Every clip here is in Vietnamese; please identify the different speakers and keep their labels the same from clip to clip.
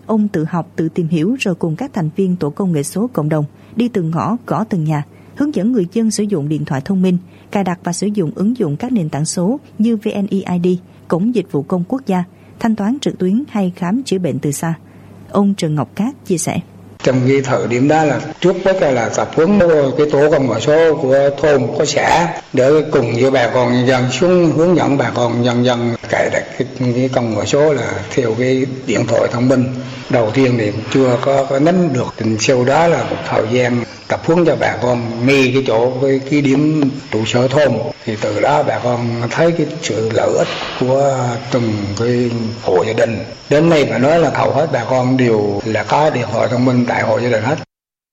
Speaker 1: ông tự học, tự tìm hiểu rồi cùng các thành viên tổ công nghệ số cộng đồng đi từng ngõ, gõ từng nhà, hướng dẫn người dân sử dụng điện thoại thông minh, cài đặt và sử dụng ứng dụng các nền tảng số như VNeID, Cổng Dịch vụ Công Quốc gia, thanh toán trực tuyến hay khám chữa bệnh từ xa. Ông Trần Ngọc Cát chia sẻ.
Speaker 2: Trong cái thời điểm đó là trước hết là tập huấn cái tổ công nghệ số của thôn, của xã để cùng với bà con nhân dân xuống hướng dẫn bà con nhân dân cài đặt cái công nghệ số là theo cái điện thoại thông minh. Đầu tiên thì chưa có nắm được, thì sau đó là một thời gian tập huấn cho bà con ngay cái chỗ cái điểm trụ sở thôn, thì từ đó bà con thấy cái sự lợi ích của từng cái hộ gia đình. Đến nay mà nói là hầu hết bà con đều là có điện thoại thông minh tại hộ gia đình hết.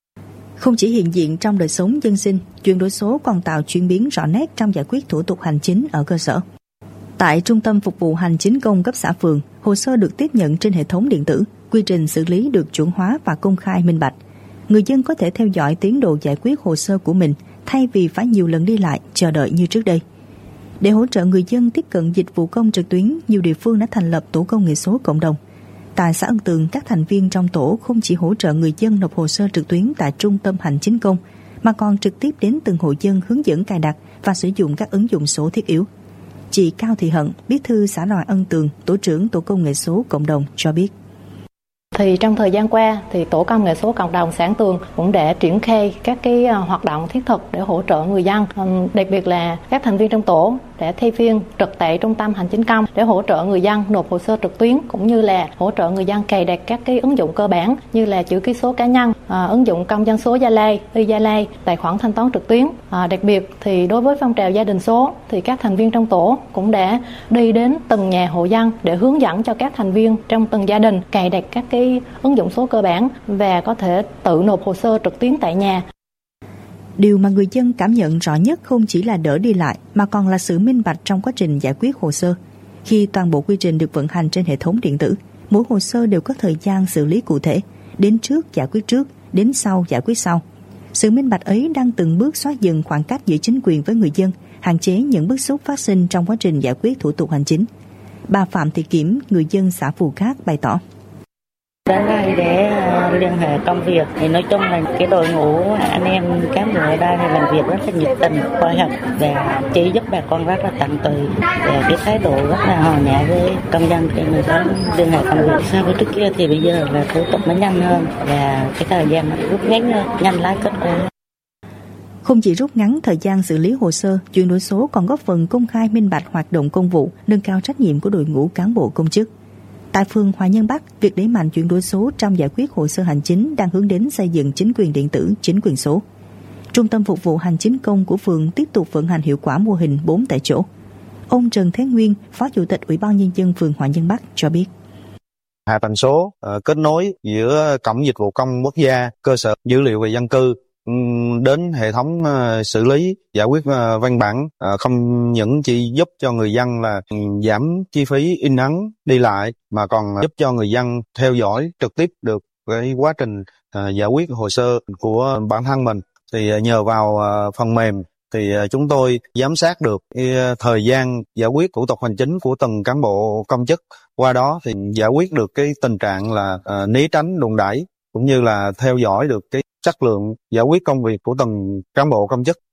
Speaker 1: Không chỉ hiện diện trong đời sống dân sinh, chuyển đổi số còn tạo chuyển biến rõ nét trong giải quyết thủ tục hành chính ở cơ sở. Tại Trung tâm Phục vụ Hành chính công cấp xã phường, hồ sơ được tiếp nhận trên hệ thống điện tử, quy trình xử lý được chuẩn hóa và công khai minh bạch. Người dân có thể theo dõi tiến độ giải quyết hồ sơ của mình thay vì phải nhiều lần đi lại, chờ đợi như trước đây. Để hỗ trợ người dân tiếp cận dịch vụ công trực tuyến, nhiều địa phương đã thành lập tổ công nghệ số cộng đồng. Tại xã Ân Tường, các thành viên trong tổ không chỉ hỗ trợ người dân nộp hồ sơ trực tuyến tại Trung tâm Hành chính công, mà còn trực tiếp đến từng hộ dân hướng dẫn cài đặt và sử dụng các ứng dụng số thiết yếu. Chị Cao Thị Hận, bí thư xã đoàn Ân Tường, tổ trưởng tổ công nghệ số cộng đồng cho biết.
Speaker 3: Thì trong thời gian qua thì tổ công nghệ số cộng đồng xã Ân Tường cũng đã triển khai các cái hoạt động thiết thực để hỗ trợ người dân, đặc biệt là các thành viên trong tổ đã thay phiên trực tại trung tâm hành chính công để hỗ trợ người dân nộp hồ sơ trực tuyến, cũng như là hỗ trợ người dân cài đặt các cái ứng dụng cơ bản như là chữ ký số cá nhân, ứng dụng công dân số Gia Lai, Gia Lai, tài khoản thanh toán trực tuyến. Đặc biệt thì đối với phong trào gia đình số thì các thành viên trong tổ cũng đã đi đến từng nhà hộ dân để hướng dẫn cho các thành viên trong từng gia đình cài đặt các cái ứng dụng số cơ bản và có thể tự nộp hồ sơ trực tuyến tại nhà.
Speaker 1: Điều mà người dân cảm nhận rõ nhất không chỉ là đỡ đi lại mà còn là sự minh bạch trong quá trình giải quyết hồ sơ. Khi toàn bộ quy trình được vận hành trên hệ thống điện tử, mỗi hồ sơ đều có thời gian xử lý cụ thể, đến trước giải quyết trước, đến sau giải quyết sau. Sự minh bạch ấy đang từng bước xóa dần khoảng cách giữa chính quyền với người dân, hạn chế những bức xúc phát sinh trong quá trình giải quyết thủ tục hành chính. Bà Phạm Thị Kiểm, người dân xã Phù Cát bày tỏ.
Speaker 4: Đến đây để liên hệ công việc thì nói chung là cái đội ngũ anh em cán bộ ở đây thì làm việc rất là nhiệt tình, khoa học và chỉ giúp bà con rất là tận tụy, và cái thái độ rất là hòa nhã với công dân để người ta liên hệ công việc. So với trước kia thì bây giờ là thủ tục nó nhanh hơn và cái thời gian nó rút ngắn hơn, nhanh lái kết quả.
Speaker 1: Không chỉ rút ngắn thời gian xử lý hồ sơ, chuyển đổi số còn góp phần công khai minh bạch hoạt động công vụ, nâng cao trách nhiệm của đội ngũ cán bộ công chức. Tại phường Hòa Nhân Bắc, việc đẩy mạnh chuyển đổi số trong giải quyết hồ sơ hành chính đang hướng đến xây dựng chính quyền điện tử, chính quyền số. Trung tâm Phục vụ Hành chính công của phường tiếp tục vận hành hiệu quả mô hình 4 tại chỗ. Ông Trần Thế Nguyên, Phó Chủ tịch Ủy ban Nhân dân phường Hòa Nhân Bắc cho biết.
Speaker 5: Hạ tầng số kết nối giữa Cổng Dịch vụ Công Quốc gia, cơ sở dữ liệu về dân cư đến hệ thống xử lý giải quyết văn bản, không những chỉ giúp cho người dân là giảm chi phí in ấn đi lại mà còn giúp cho người dân theo dõi trực tiếp được cái quá trình giải quyết hồ sơ của bản thân mình. Thì nhờ vào phần mềm thì chúng tôi giám sát được cái thời gian giải quyết thủ tục hành chính của từng cán bộ công chức, qua đó thì giải quyết được cái tình trạng là né tránh đùn đẩy, cũng như là theo dõi được cái chất lượng giải quyết công việc của từng cán bộ công chức.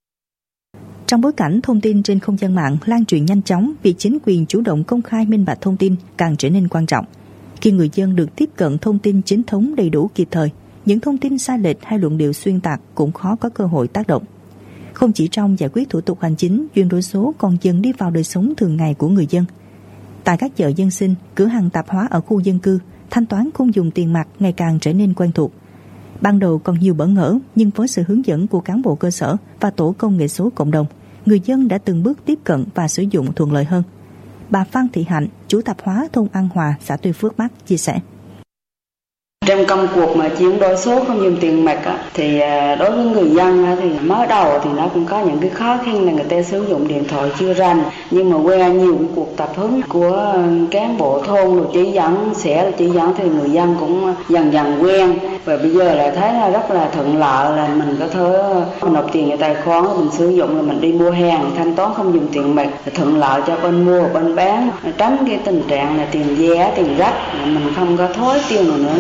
Speaker 1: Trong bối cảnh thông tin trên không gian mạng lan truyền nhanh chóng, việc chính quyền chủ động công khai minh bạch thông tin càng trở nên quan trọng. Khi người dân được tiếp cận thông tin chính thống đầy đủ kịp thời, những thông tin sai lệch hay luận điệu xuyên tạc cũng khó có cơ hội tác động. Không chỉ trong giải quyết thủ tục hành chính, chuyển đổi số còn dần đi vào đời sống thường ngày của người dân. Tại các chợ dân sinh, cửa hàng tạp hóa ở khu dân cư, thanh toán không dùng tiền mặt ngày càng trở nên quen thuộc. Ban đầu còn nhiều bỡ ngỡ, nhưng với sự hướng dẫn của cán bộ cơ sở và tổ công nghệ số cộng đồng, người dân đã từng bước tiếp cận và sử dụng thuận lợi hơn. Bà Phan Thị Hạnh, chủ tạp hóa thôn An Hòa, xã Tuy Phước Bắc chia sẻ.
Speaker 6: Trong công cuộc mà chuyển đổi số không dùng tiền mặt thì đối với người dân thì mới đầu thì nó cũng có những cái khó khăn là người ta sử dụng điện thoại chưa rành, nhưng mà qua nhiều cuộc tập huấn của cán bộ thôn rồi chỉ dẫn thì người dân cũng dần dần quen, và bây giờ là thấy là rất là thuận lợi, là mình có thể nộp tiền vào tài khoản, mình sử dụng là mình đi mua hàng thanh toán không dùng tiền mặt, thuận lợi cho bên mua bên bán, tránh cái tình trạng là tiền giá tiền rách, mình không có thối tiêu nữa.